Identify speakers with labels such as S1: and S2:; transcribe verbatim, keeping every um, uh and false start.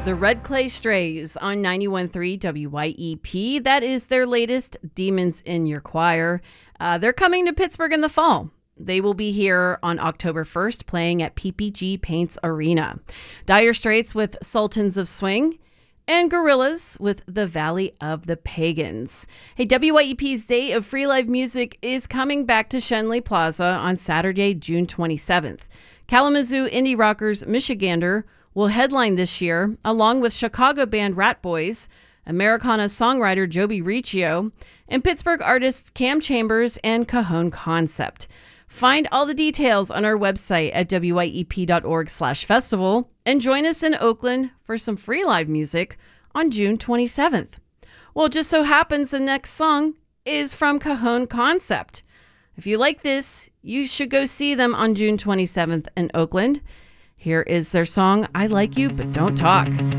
S1: The Red Clay Strays on ninety-one point three W Y E P. That is their latest, Demons in Your Choir. Uh, they're coming to Pittsburgh in the fall. They will be here on October first playing at P P G Paints Arena. Dire Straits with Sultans of Swing, and Gorillaz with The Valley of the Pagans. Hey, W Y E P's Day of Free Live Music is coming back to Schenley Plaza on Saturday, June twenty-seventh. Kalamazoo indie rockers Michigander will headline this year, along with Chicago band Rat Boys, Americana songwriter Joby Riccio, and Pittsburgh artists Cam Chambers and Cajon Concept. Find all the details on our website at W Y E P dot org slash festival and join us in Oakland for some free live music on June twenty-seventh. Well, it just so happens the next song is from Cajon Concept. If you like this, you should go see them on June twenty-seventh in Oakland. Here is their song, I Like You But Don't Talk.